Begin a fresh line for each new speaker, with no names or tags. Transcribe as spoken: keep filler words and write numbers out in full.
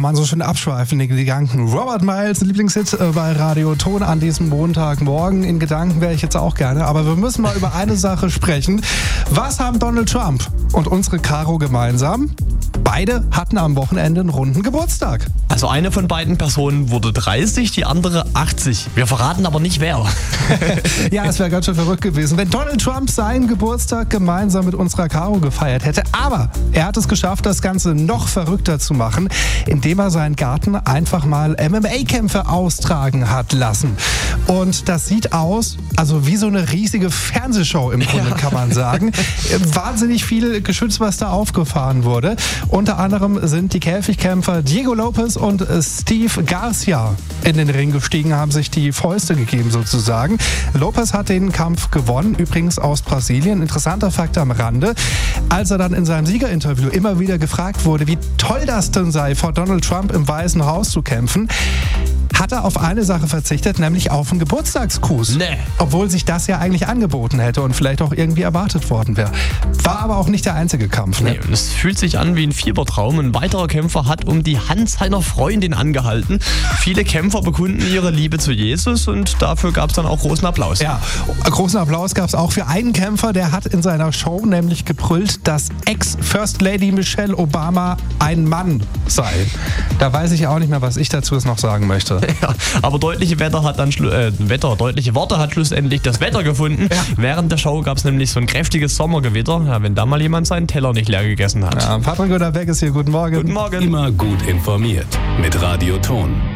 man so schön abschweifen in Gedanken. Robert Miles, Lieblingshit bei Radio Ton an diesem Montagmorgen. In Gedanken wäre ich jetzt auch gerne, aber wir müssen mal über eine Sache sprechen. Was haben Donald Trump und unsere Caro gemeinsam? Beide hatten am Wochenende einen runden Geburtstag.
Also eine von beiden Personen wurde dreißig, die andere achtzig. Wir verraten aber nicht wer.
Ja, es wäre ganz schön verrückt gewesen, wenn Donald Trump seinen Geburtstag gemeinsam mit unserer Caro gefeiert hätte. Aber er hat es geschafft, das Ganze noch verrückter zu machen, indem er seinen Garten einfach mal M M A-Kämpfe austragen hat lassen. Und das sieht aus, also wie so eine riesige Fernsehshow im Grunde, ja, kann man sagen. Wahnsinnig viel Geschütz, was da aufgefahren wurde. Unter anderem sind die Käfigkämpfer Diego Lopez und Steve Garcia in den Ring gestiegen, haben sich die Fäuste gegeben sozusagen. Lopez hat den Kampf gewonnen, übrigens aus Brasilien. Interessanter Fakt am Rande. Als er dann in seinem Siegerinterview immer wieder gefragt wurde, wie toll das denn sei, vor Donald Trump im Weißen Haus zu kämpfen, hat er auf eine Sache verzichtet, nämlich auf einen Geburtstagsgruß.
Nee.
Obwohl sich das ja eigentlich angeboten hätte und vielleicht auch irgendwie erwartet worden wäre. War aber auch nicht der einzige Kampf. Ne?
Nee, es fühlt sich an wie ein Fiebertraum. Ein weiterer Kämpfer hat um die Hand seiner Freundin angehalten. Viele Kämpfer bekunden ihre Liebe zu Jesus und dafür gab es dann auch großen Applaus.
Ja, großen Applaus gab es auch für einen Kämpfer, der hat in seiner Show nämlich gebrüllt, dass Ex-First Lady Michelle Obama ein Mann sei. Da weiß ich auch nicht mehr, was ich dazu noch sagen möchte.
Ja, aber deutliche Wetter hat dann schlu- äh, Wetter, deutliche Worte hat schlussendlich das Wetter gefunden. Ja. Während der Show gab es nämlich so ein kräftiges Sommergewitter, ja, wenn da mal jemand seinen Teller nicht leer gegessen hat.
Ja, Patrick Göder-Beck ist hier, guten Morgen.
Guten Morgen.
Immer gut informiert mit Radio Ton.